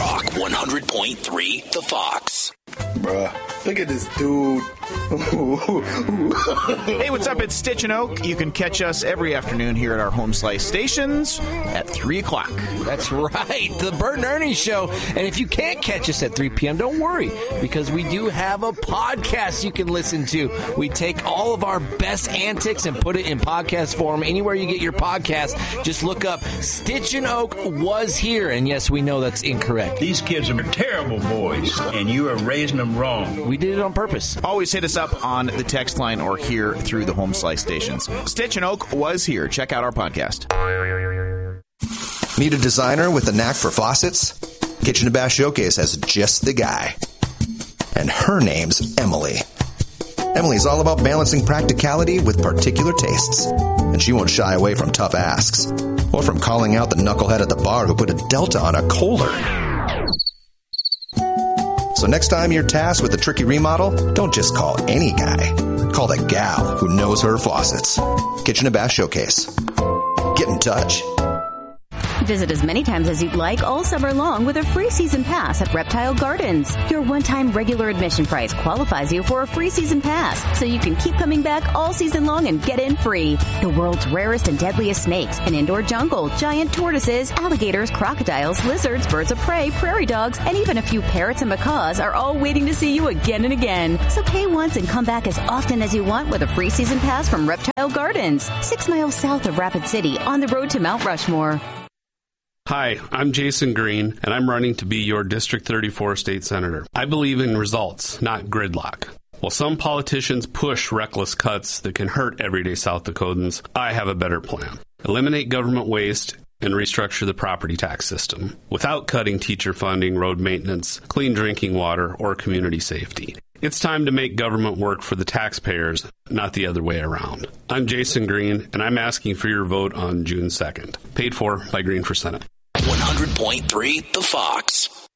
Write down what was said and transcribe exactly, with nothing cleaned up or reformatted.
Rock one hundred point three, The Fox. Bruh, look at this dude. Hey, what's up? It's Stitch and Oak. You can catch us every afternoon here at our home slice stations at three o'clock. That's right, the Bert and Ernie Show. And if you can't catch us at three p.m., don't worry, because we do have a podcast you can listen to. We take all of our best antics and put it in podcast form. Anywhere you get your podcast, just look up Stitch and Oak Was Here. And yes, we know that's incorrect. These kids are terrible boys, and you are raising them wrong. We did it on purpose. Always hit us up on the text line or here through the home slice stations. Stitch and Oak Was Here. Check out our podcast. Need a designer with a knack for faucets? Kitchen and Bath Showcase has just the guy. And her name's Emily. Emily's all about balancing practicality with particular tastes. And she won't shy away from tough asks. Or from calling out the knucklehead at the bar who put a Delta on a Kohler. So next time you're tasked with a tricky remodel, don't just call any guy. Call the gal who knows her faucets. Kitchen and Bath Showcase. Get in touch. Visit as many times as you'd like all summer long with a free season pass at Reptile Gardens. Your one-time regular admission price qualifies you for a free season pass, so you can keep coming back all season long and get in free. The world's rarest and deadliest snakes, an indoor jungle, giant tortoises, alligators, crocodiles, lizards, birds of prey, prairie dogs, and even a few parrots and macaws are all waiting to see you again and again. So pay once and come back as often as you want with a free season pass from Reptile Gardens, six miles south of Rapid City on the road to Mount Rushmore. Hi, I'm Jason Green, and I'm running to be your District thirty-four state senator. I believe in results, not gridlock. While some politicians push reckless cuts that can hurt everyday South Dakotans, I have a better plan. Eliminate government waste and restructure the property tax system without cutting teacher funding, road maintenance, clean drinking water, or community safety. It's time to make government work for the taxpayers, not the other way around. I'm Jason Green, and I'm asking for your vote on June second. Paid for by Green for Senate. one hundred point three, The Fox.